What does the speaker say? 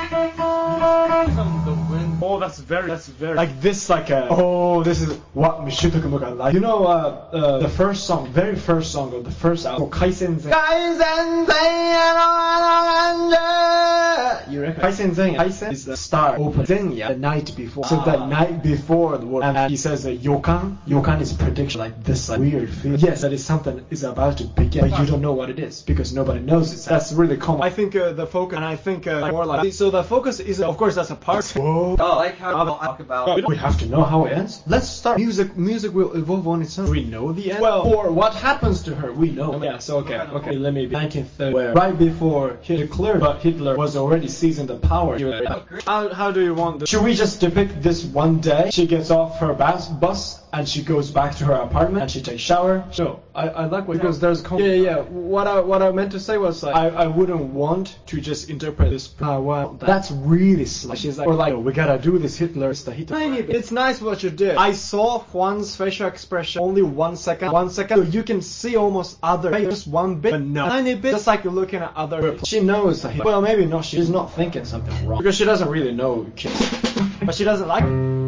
Oh, that's very like this, like a, oh, this is what Mishutoku like. You know, the first song, very first song of the first album, Kaisenzen. You reckon? Kaisen is the star open Zenya the night before. So the night before the word, and he says yokan. Yokan is prediction, like this like, weird feeling. Yes, that is something is about to begin, but you don't know what it is because nobody knows it. That's really common. I think the focus, and I think more like, so the focus is, of course, that's a part. Whoa. Oh, like how I'll talk about. We have to know how it ends. Let's start. Music will evolve on its own. We know the end. Well, or what happens to her, we know. Yeah, so okay. Let me be 1930, where right before Hitler was already seizing the power. How do you want this? Should we just depict this one day? She gets off her bus and she goes back to her apartment and she takes shower. So I like what, because there's what I meant to say was like, I wouldn't want to just interpret this. Well, that's really slow. She's like, or like, we gotta do this. Hitler is the Hitler. It's nice what you did. I saw Juan's facial expression only 1 second. So you can see almost other, just one bit, but no, tiny bit, just like you're looking at other. She knows that. Well, maybe not. She's not thinking something wrong because she doesn't really know kids, but she doesn't like.